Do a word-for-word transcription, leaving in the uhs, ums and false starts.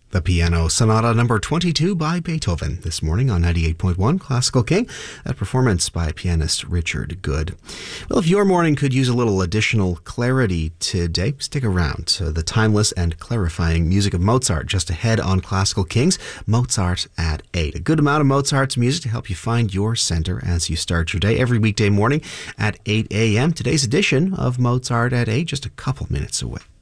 The Piano Sonata number twenty-two by Beethoven this morning on ninety-eight point one Classical King, that performance by pianist Richard Good. Well, if your morning could use a little additional clarity today, stick around to the timeless and clarifying music of Mozart just ahead on Classical Kings. Mozart at eight. A good amount of Mozart's music to help you find your center as you start your day every weekday morning at eight a.m. Today's edition of Mozart at eight, just a couple minutes away.